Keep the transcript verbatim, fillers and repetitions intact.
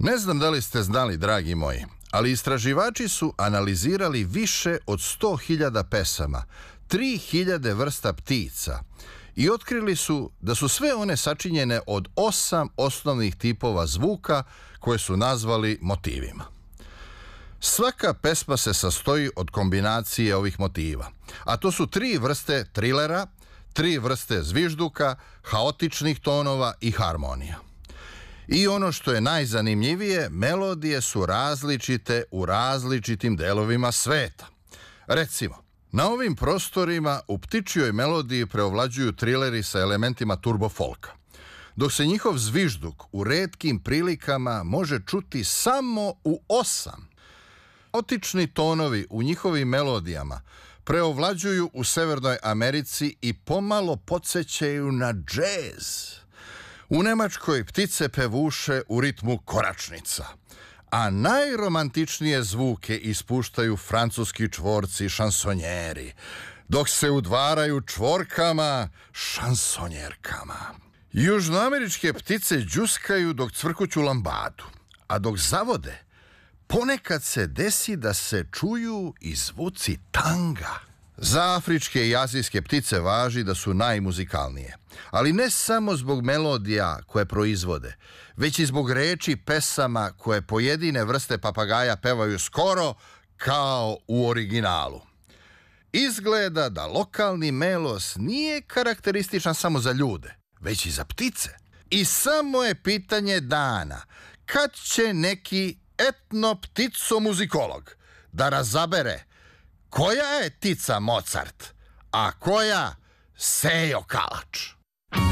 Ne znam da li ste znali, dragi moji, ali istraživači su analizirali više od sto hiljada pesama, tri hiljade vrsta ptica i otkrili su da su sve one sačinjene od osam osnovnih tipova zvuka koje su nazvali motivima. Svaka pesma se sastoji od kombinacije ovih motiva, a to su tri vrste trilera, tri vrste zvižduka, haotičnih tonova i harmonija. I ono što je najzanimljivije, melodije su različite u različitim delovima sveta. Recimo, na ovim prostorima u ptičjoj melodiji preovlađuju trileri sa elementima turbo folka, dok se njihov zvižduk u retkim prilikama može čuti samo u osam. Haotični tonovi u njihovim melodijama preovlađuju u Severnoj Americi i pomalo podsjećaju na džez. U Nemačkoj ptice pevuše u ritmu koračnica, a najromantičnije zvuke ispuštaju francuski čvorci šansonjeri, dok se udvaraju čvorkama šansonjerkama. Južnoameričke ptice đuskaju dok cvrkuću lambadu, a dok zavode, ponekad se desi da se čuju i zvuci tanga. Za afričke i azijske ptice važi da su najmuzikalnije, ali ne samo zbog melodija koje proizvode, već i zbog reči pesama koje pojedine vrste papagaja pevaju skoro kao u originalu. Izgleda da lokalni melos nije karakterističan samo za ljude, već i za ptice. I samo je pitanje dana kad će neki etno-ptico-muzikolog da razabere koja je ptica Mozart, a koja Sejo Kalač.